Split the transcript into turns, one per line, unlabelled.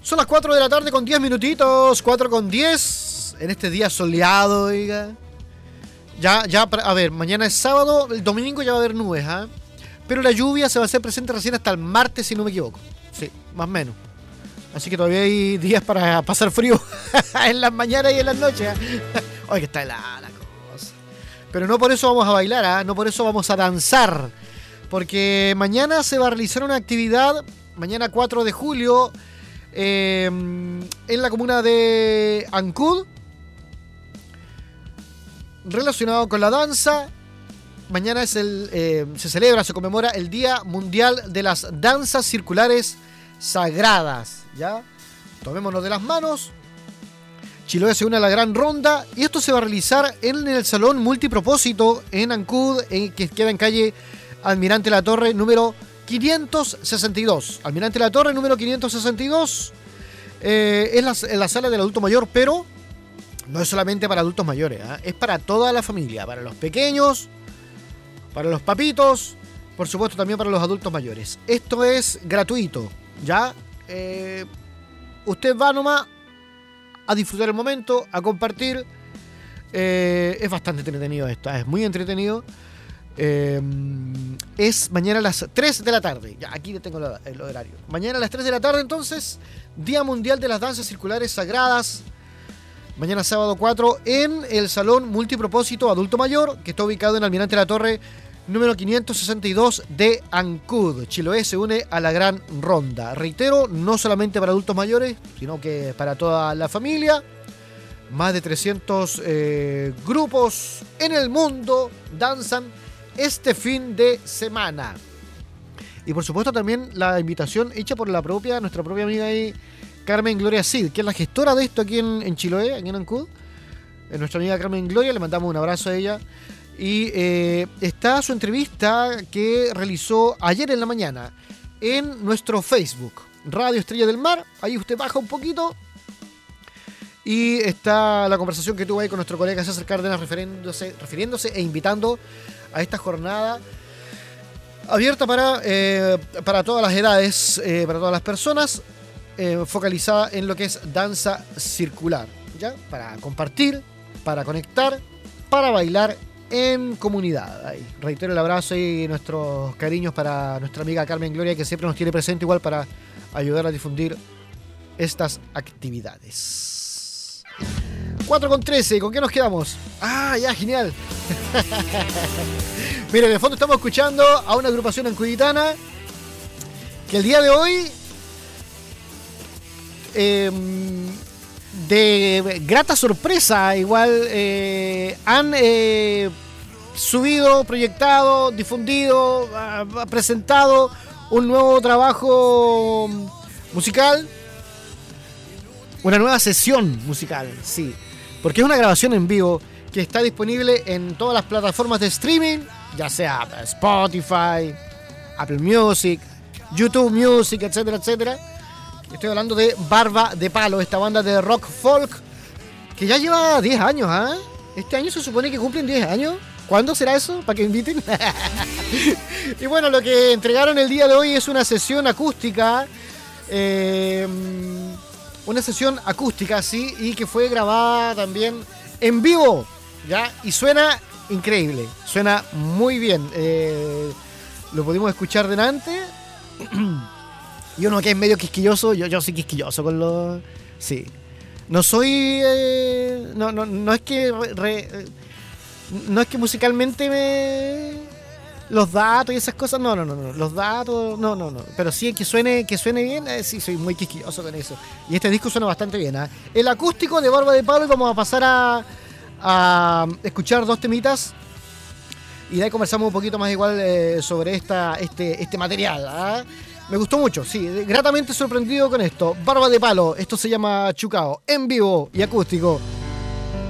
Son las 4 de la tarde con 10 minutitos, 4 con 10, en este día soleado, oiga. Ya, a ver, mañana es sábado, el domingo ya va a haber nubes, ¿ah? Pero la lluvia se va a hacer presente recién hasta el martes, si no me equivoco. Sí, más o menos. Así que todavía hay días para pasar frío en las mañanas y en las noches, ¿eh? Oye, que está helada la cosa. Pero no por eso vamos a bailar, ¿ah? No por eso vamos a danzar. Porque mañana se va a realizar una actividad, mañana 4 de julio, en la comuna de Ancud, relacionado con la danza. Mañana es se celebra, se conmemora el Día Mundial de las Danzas Circulares Sagradas, ¿ya? Tomémonos de las manos. Chiloé se une a la gran ronda y esto se va a realizar en el Salón Multipropósito en Ancud, que queda en calle Almirante La Torre número 562. Almirante La Torre número 562. Es en la sala del adulto mayor, pero no es solamente para adultos mayores, ¿eh? Es para toda la familia, para los pequeños, para los papitos, por supuesto también para los adultos mayores. Esto es gratuito, ¿ya? Usted va nomás a disfrutar el momento, a compartir. Es bastante entretenido esto, es muy entretenido. Es mañana a las 3 de la tarde. Ya, aquí tengo el horario. Mañana a las 3 de la tarde, entonces, Día Mundial de las Danzas Circulares Sagradas. Mañana sábado 4 en el Salón Multipropósito Adulto Mayor, que está ubicado en Almirante La Torre número 562 de Ancud. Chiloé se une a la gran ronda. Reitero, no solamente para adultos mayores, sino que para toda la familia. Más de 300 grupos en el mundo danzan este fin de semana. Y por supuesto también la invitación hecha por nuestra propia amiga ahí, Carmen Gloria Cid, que es la gestora de esto aquí en Chiloé, aquí en Ancud. Nuestra amiga Carmen Gloria, le mandamos un abrazo a ella. Y está su entrevista que realizó ayer en la mañana en nuestro Facebook, Radio Estrella del Mar. Ahí usted baja un poquito y está la conversación que tuvo ahí con nuestro colega César Cárdenas refiriéndose e invitando a esta jornada abierta para todas las edades, para todas las personas, focalizada en lo que es danza circular, ¿ya? Para compartir, para conectar, para bailar en comunidad. Ahí. Reitero el abrazo y nuestros cariños para nuestra amiga Carmen Gloria, que siempre nos tiene presente igual para ayudar a difundir estas actividades. 4:13, ¿con qué nos quedamos? Ah, ya, genial. Miren, de fondo estamos escuchando a una agrupación ancuditana que el día de hoy, de grata sorpresa, igual han subido, proyectado, difundido, presentado un nuevo trabajo musical, una nueva sesión musical, sí, porque es una grabación en vivo que está disponible en todas las plataformas de streaming, ya sea Spotify, Apple Music, YouTube Music, etcétera, etcétera. Estoy hablando de Barba de Palo, esta banda de rock folk que ya lleva 10 años, ¿ah? Este año se supone que cumplen 10 años. ¿Cuándo será eso? ¿Para que inviten? Y bueno, lo que entregaron el día de hoy es una sesión acústica. Una sesión acústica, sí, y que fue grabada también en vivo, ¿ya? Y suena increíble, suena muy bien. Lo pudimos escuchar delante. Y uno que es medio quisquilloso, yo soy quisquilloso con los... Sí. No soy... no es que... no es que musicalmente los datos y esas cosas, no. Los datos, no. Pero sí que suene bien, sí, soy muy quisquilloso con eso. Y este disco suena bastante bien, ¿eh? El acústico de Barba de Palo, y vamos a pasar a escuchar 2 temitas. Y de ahí conversamos un poquito más igual sobre este material, ¿eh? Me gustó mucho, sí, gratamente sorprendido con esto. Barba de Palo, esto se llama Chucao, en vivo y acústico.